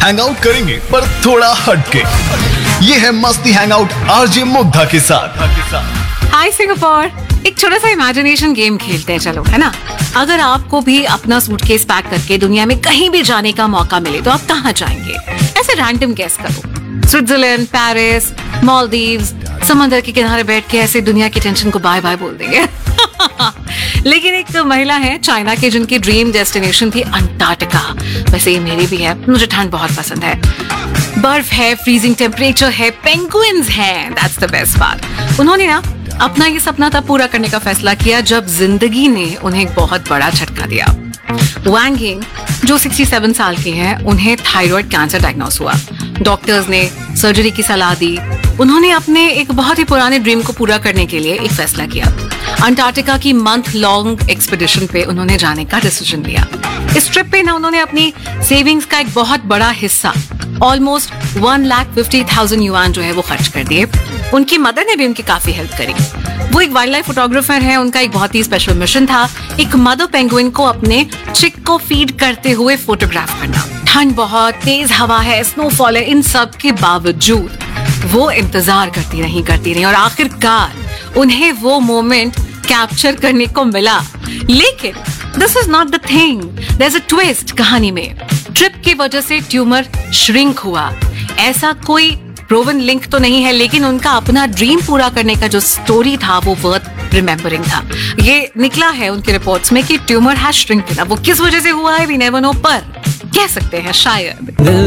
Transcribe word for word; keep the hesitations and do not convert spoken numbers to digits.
Hang out करेंगे पर थोड़ा हटके। ये है मस्ती हैंग आउट आरजे मुग्धा के साथ। हाय सिंगापुर, एक छोटा सा इमेजिनेशन गेम खेलते हैं, चलो, है ना। अगर आपको भी अपना सूटकेस पैक करके दुनिया में कहीं भी जाने का मौका मिले तो आप कहाँ जाएंगे? ऐसे रैंडम गेस करो। स्विट्जरलैंड, पेरिस, मालदीव्स, समंदर के किनारे बैठ के ऐसे दुनिया की टेंशन को बाय बाय बोल देंगे। लेकिन एक महिला है चाइना की जिनकी ड्रीम डेस्टिनेशन थी अंटार्कटिका। वैसे ये मेरी भी है, मुझे ठंड बहुत पसंद है। बर्फ है, फ्रीजिंग टेम्परेचर है, पेंगुइन्स हैं, दैट्स द बेस्ट पार्ट। उन्होंने ना अपना ये सपना तब पूरा करने का फैसला किया जब जिंदगी ने उन्हें एक बहुत बड़ा झटका दिया। वांग यिंग जो सड़सठ साल की हैं, उन्हें थायराइड कैंसर डायग्नोस हुआ। डॉक्टर्स ने सर्जरी की सलाह दी। उन्होंने अपने एक बहुत ही पुराने ड्रीम को पूरा करने के लिए एक फैसला किया। अंटार्कटिका की मंथ लॉन्ग एक्सपीडिशन पे उन्होंने जाने का डिसीजन लिया। इस ट्रिप पे ना उन्होंने अपनी सेविंग्स का एक बहुत बड़ा हिस्सा, almost one lakh fifty thousand yuan जो है वो खर्च कर दिए। उनकी मदर ने भी उनकी काफी हेल्प करी। वो एक वाइल्ड लाइफ फोटोग्राफर है। उनका एक बहुत ही स्पेशल मिशन था, एक मदर पेंगुइन को अपने चिक को फीड करते हुए फोटोग्राफ करना। ठंड बहुत, तेज हवा है, स्नोफॉल है, इन सब के बावजूद वो इंतजार करती रही करती रही और आखिरकार उन्हें वो मोमेंट कैप्चर करने को मिला। लेकिन this is not the thing, there is a twist कहानी में। ट्रिप की वजह से ट्यूमर श्रिंक हुआ। ऐसा कोई प्रूवन लिंक तो नहीं है, लेकिन उनका अपना ड्रीम पूरा करने का जो स्टोरी था वो वर्थ रिमेम्बरिंग था। ये निकला है उनकी रिपोर्ट्स में कि ट्यूमर हैज श्रिंक। वो किस वजह से हुआ है वी नेवर नो, पर कह सकते हैं शायद